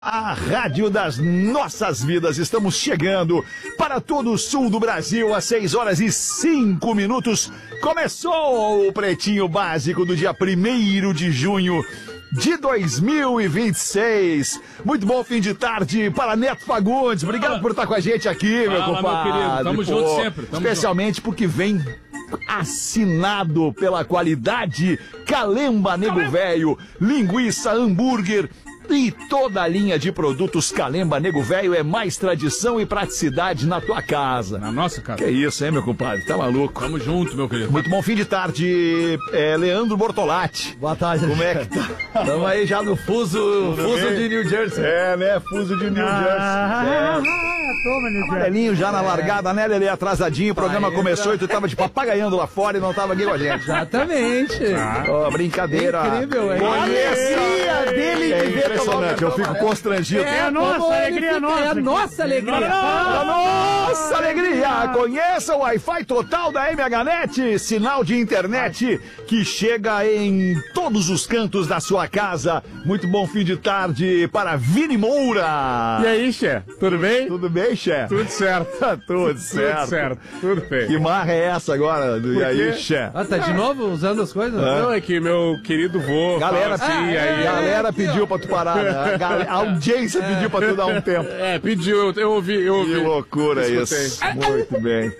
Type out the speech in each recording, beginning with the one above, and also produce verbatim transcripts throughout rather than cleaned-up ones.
A rádio das nossas vidas, estamos chegando para todo o sul do Brasil às seis horas e cinco minutos. Começou o Pretinho Básico do dia primeiro de junho de dois mil e vinte e seis. Muito bom fim de tarde para Neto Fagundes. Obrigado Fala. por estar com a gente aqui, meu Fala, compadre. meu querido. Tamo Pô, junto sempre. Tamo especialmente junto. Porque vem assinado pela qualidade Calemba Nego Velho, linguiça, hambúrguer e toda a linha de produtos Calemba Nego Velho é mais tradição e praticidade na tua casa. Na nossa casa. Que isso, hein, meu compadre? Tá maluco? Tamo junto, meu querido. Muito bom fim de tarde, é, Leandro Bortolatti. Boa tarde. Como é que tá? Estamos aí já no fuso, fuso de New Jersey. É, né? Fuso de New ah, Jersey. É. Toma, New Jersey. Amarelinho já na largada, né, Lelê? Atrasadinho, o programa Vai, começou entra. e tu tava de papagaiando lá fora e não tava aqui com a gente. Exatamente. Ah. Oh, brincadeira. Incrível, hein? Conheça. A alegria dele É de ver impressionante, eu fico constrangido. É a nossa alegria, nossa. É a nossa alegria. A nossa alegria. Conheça o Wi-Fi total da M H Net, sinal de internet que chega em todos os cantos da sua casa. Muito bom fim de tarde para Vini Moura. E aí, Xé? Tudo bem? Tudo bem, Xé? Tudo certo. Tudo certo. Tudo certo. Tudo bem. Que marra é essa agora? E aí, Xé? Ah, tá de novo usando as coisas? Ah. Não, é que meu querido vô... Galera, assim, ah, é, aí... galera pediu pra tu parar, né? A, gal- a audiência é. pediu pra tu dar um tempo. É, pediu, eu, eu ouvi, eu ouvi. Que loucura Escutei. isso. Muito bem.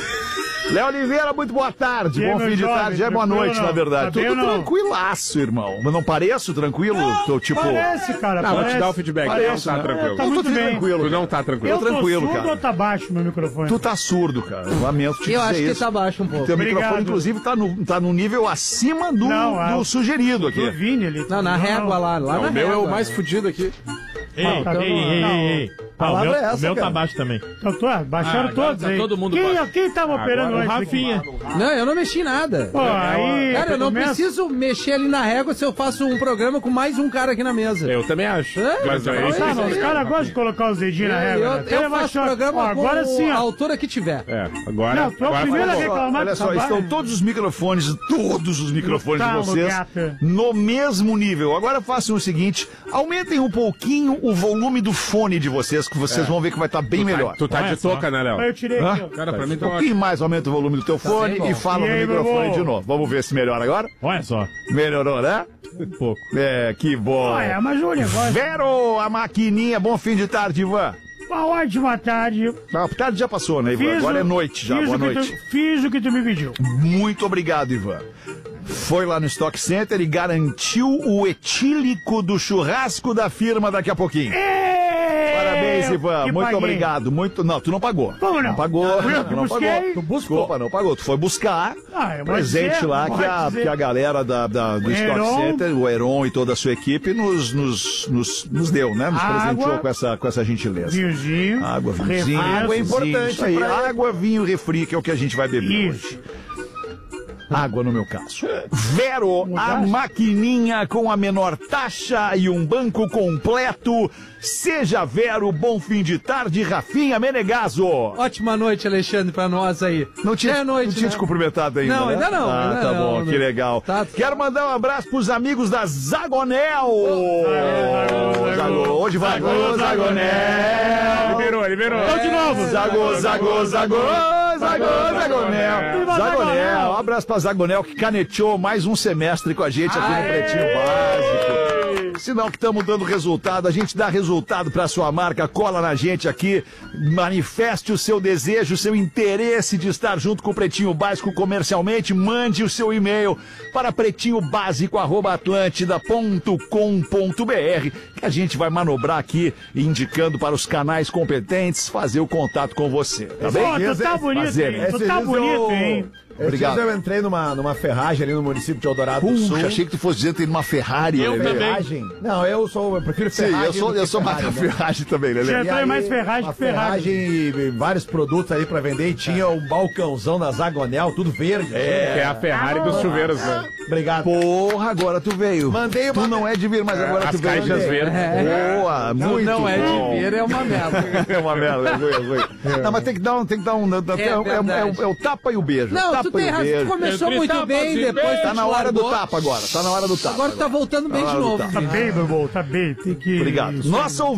Léo Oliveira, muito boa tarde. E Bom aí, fim de jovem, tarde. Já é boa noite, não? na verdade. Tá bem Tudo ou não? tranquilaço, irmão. Mas não pareço tranquilo? Não, Tô tipo. Parece, cara. Não, vou parece. te dar o feedback. Parece, não tá né? tranquilo. Tá Eu tô muito bem. tranquilo. Tu não tá tranquilo. Eu tô tranquilo, surdo cara. ou tá baixo meu microfone? Tu tá surdo, cara. Lamento te dizer Eu acho que isso. tá baixo um pouco. Teu Obrigado. microfone, inclusive, tá no, tá no nível acima do, Não, do é- sugerido Do aqui. Vini ali. Não, na régua lá, lá Não, na o meu é régua. o mais fudido aqui. Ei, Ah, tá ei, bom. ei, Não, ei, ei. a Ah, o palavra meu, é essa, o meu cara. tá baixo também. Então, tô, baixaram Ah, todos tá aí. todo mundo quem, baixo. quem tava operando O antes? Rafinha. Não, eu não mexi nada. Pô, aí... Cara, eu não começa- preciso mexer ali na régua se eu faço um programa com mais um cara aqui na mesa. Eu também acho. É? Mas aí... Não, Tá, mas os caras gostam de colocar os dedinhos na Eu, régua. eu, né? Até eu levar faço choque. programa Ó, agora com sim, a ó. altura que tiver. É, agora... Não, tu é o agora primeiro a fala. reclamar. Olha do só, trabalho. estão todos os microfones, todos os microfones de Gustavo, vocês gata. no mesmo nível. Agora façam o seguinte, aumentem um pouquinho o volume do fone de vocês, que vocês vão ver que vai estar bem melhor. Tu tá Olha de só. toca, né, Léo? Mas eu tirei Hã? aqui, ó. Cara, pra mim Um tá ótimo. pouquinho mais aumenta o volume do teu fone bem bom. e fala E no aí, meu microfone irmão? de novo. Vamos ver se melhora agora. Olha só, Melhorou, né? um pouco. É, que bom. Olha, mas o negócio... Vero, a maquininha. Bom fim de tarde, Ivan. Uma ótima tarde. A tarde já passou, né, Ivan? Fiz Agora o- é noite já. fiz Boa o que noite. Tu, fiz o que tu me pediu. Muito obrigado, Ivan. Foi lá no Stock Center e garantiu o etílico do churrasco da firma daqui a pouquinho. Parabéns, Ivan. Que Muito paguei. obrigado. Muito. Não, tu não pagou. Como não? pagou. Fui eu Tu que não busquei. pagou. Tu buscou. Desculpa, não pagou. Tu foi buscar Ah, eu vou presente dizer, lá que pode a, dizer. que a galera da, da- do Stock Heron. Center, o Heron e toda a sua equipe, nos, nos, nos, nos deu, né? Nos Água. presenteou com essa, com essa gentileza. Vinhozinho. Água, vinhozinho. refresco. Água é importante importante. Isso aí. pra- Água, vinho, refri, que é o que a gente vai beber Isso. hoje. Água no meu caso. Vero, a Mudaste? maquininha com a menor taxa e um banco completo. Seja Vero, bom fim de tarde, Rafinha Menegaso. Ótima noite, Alexandre, pra nós aí. Não tinha, Já é noite, não tinha né? te cumprimentado ainda, Não, né? ainda não, Ah, ainda tá não, bom, né? que legal. Tá- Quero mandar um abraço pros amigos da Zagonel. Zago, onde vai? Zago, Zagonel. Liberou, liberou. Então, de novo. Zago, Zago, Zago, Zago, Zagonel. Viva Zagonel, Zagonel. um abraço pra Zagonel que caneteou mais um semestre com a gente aqui no Pretinho Básico. Sinal que estamos dando resultado, a gente dá resultado pra sua marca, cola na gente aqui, manifeste o seu desejo, o seu interesse de estar junto com o Pretinho Básico comercialmente, mande o seu e-mail para pretinho básico arroba atlântida ponto com ponto br, que a gente vai manobrar aqui, indicando para os canais competentes fazer o contato com você, tá bem? Pô, tu tá bonito, Fazer, hein? né? Tu Esses tá dias bonito, eu- hein? Obrigado. Esses dias eu entrei numa, numa ferragem ali no município de Eldorado do Sul. Puxa, achei que tu fosse dizer que tem uma Ferrari. Eu Lelê. também. Ferragem? Não, eu sou, eu prefiro Sim, ferragem. eu sou, do eu que sou mais da Ferrari, né? Ferrari também, Lelê. Já E tô aí, mais ferragem uma que ferragem. ferragem e vários produtos ali pra vender e tinha um balcãozão da Zagonel, tudo verde. Que é a Ferrari dos chuveiros, né? Obrigado. Porra, agora tu veio. Mandei uma... Tu não é de vir, mas agora As tu veio. caixas verdes. Boa, Não, muito não é bom. de ver, é uma merda. É uma merda, é ruim, é ruim. Não, mas tem que dar um. Tem que dar um é, é, é, verdade. é o tapa e o beijo. Não, tapa tu tem e o razão. Tu beijo. começou Entre muito tapas bem, e depois tu Tá te na hora do largou. tapa agora. Tá na hora do tapa. Agora tu tá voltando bem Tá de na hora do novo. tapa. Tá bem, meu irmão, tá bem. Tem que. Obrigado. Isso aí. Nossa